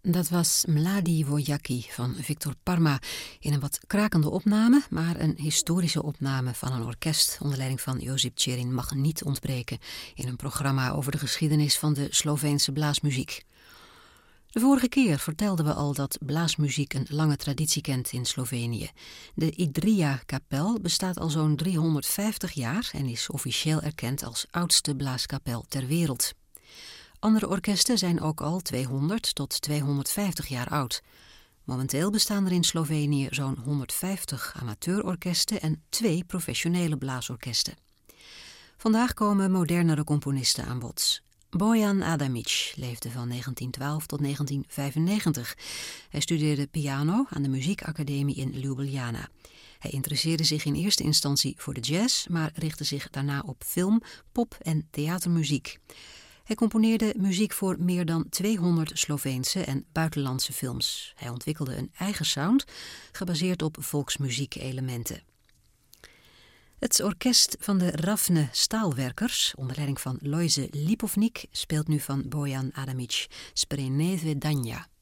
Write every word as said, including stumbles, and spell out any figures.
Dat was Mladi Vojaki van Victor Parma in een wat krakende opname, maar een historische opname van een orkest onder leiding van Josip Ćerin mag niet ontbreken in een programma over de geschiedenis van de Sloveense blaasmuziek. De vorige keer vertelden we al dat blaasmuziek een lange traditie kent in Slovenië. De Idrija-kapel bestaat al zo'n driehonderdvijftig jaar en is officieel erkend als oudste blaaskapel ter wereld. Andere orkesten zijn ook al tweehonderd tot tweehonderdvijftig jaar oud. Momenteel bestaan er in Slovenië zo'n honderdvijftig amateurorkesten en twee professionele blaasorkesten. Vandaag komen modernere componisten aan bod. Bojan Adamic leefde van negentien twaalf tot negentien vijfennegentig. Hij studeerde piano aan de muziekacademie in Ljubljana. Hij interesseerde zich in eerste instantie voor de jazz, maar richtte zich daarna op film, pop en theatermuziek. Hij componeerde muziek voor meer dan tweehonderd Sloveense en buitenlandse films. Hij ontwikkelde een eigen sound, gebaseerd op volksmuziekelementen. Het orkest van de Ravne Staalwerkers, onder leiding van Lojze Lipovnik, speelt nu van Bojan Adamic Spreneve Danja.